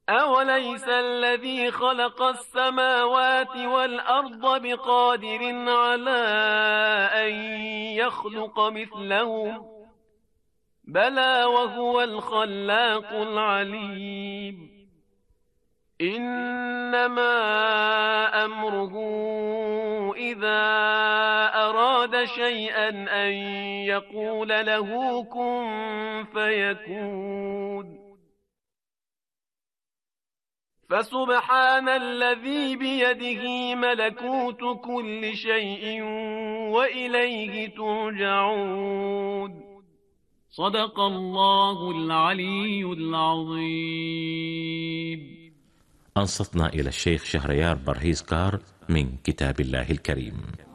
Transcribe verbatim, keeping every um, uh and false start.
أوليس الذي خلق السماوات والأرض بقادر على أن يخلق مثلهم بلى وهو الخلاق العليم إنما أمره إذا أراد شيئا أن يقول له كن فيكون فسبحان الذي بيده ملكوت كل شيء وإليه ترجعون. صدق الله العلي العظيم. أنصتنا إلى الشيخ شهريار برهيز كار من كتاب الله الكريم.